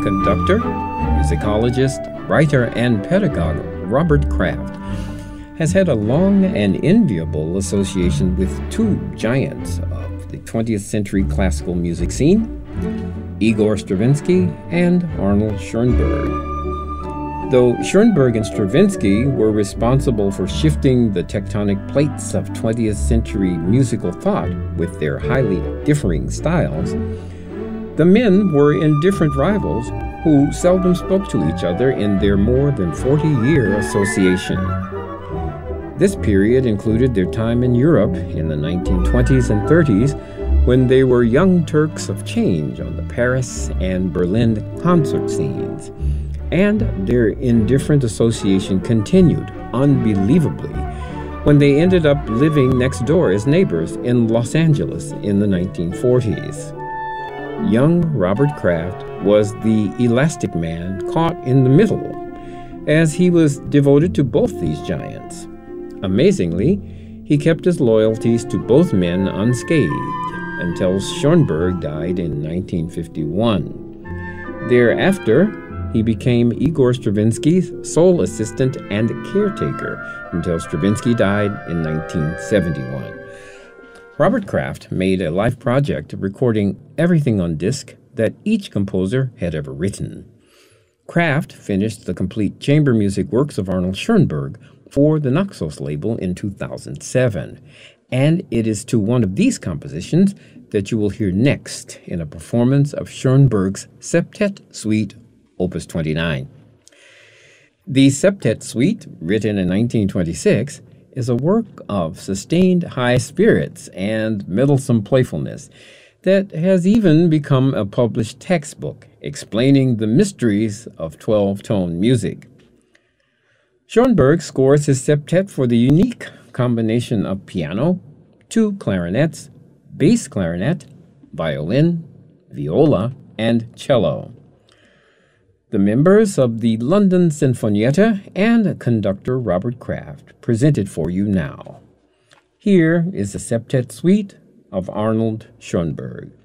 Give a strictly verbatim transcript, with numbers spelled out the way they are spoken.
Conductor, musicologist, writer, and pedagogue Robert Craft has had a long and enviable association with two giants of the twentieth century classical music scene, Igor Stravinsky and Arnold Schoenberg. Though Schoenberg and Stravinsky were responsible for shifting the tectonic plates of twentieth century musical thought with their highly differing styles, the men were indifferent rivals who seldom spoke to each other in their more than forty-year association. This period included their time in Europe in the nineteen twenties and thirties, when they were young Turks of change on the Paris and Berlin concert scenes. And their indifferent association continued, unbelievably, when they ended up living next door as neighbors in Los Angeles in the nineteen forties. Young Robert Craft was the elastic man caught in the middle, as he was devoted to both these giants. Amazingly, he kept his loyalties to both men unscathed until Schoenberg died in nineteen fifty-one. Thereafter, he became Igor Stravinsky's sole assistant and caretaker until Stravinsky died in nineteen seventy-one. Robert Craft made a life project of recording everything on disc that each composer had ever written. Craft finished the complete chamber music works of Arnold Schoenberg for the Naxos label in two thousand seven, and it is to one of these compositions that you will hear next in a performance of Schoenberg's Septet Suite, Opus twenty-nine. The Septet Suite, written in nineteen twenty-six, is a work of sustained high spirits and meddlesome playfulness that has even become a published textbook explaining the mysteries of twelve-tone music. Schoenberg scores his septet for the unique combination of piano, two clarinets, bass clarinet, violin, viola, and cello. The members of the London Sinfonietta and conductor Robert Craft present it for you now. Here is the Septet Suite of Arnold Schoenberg.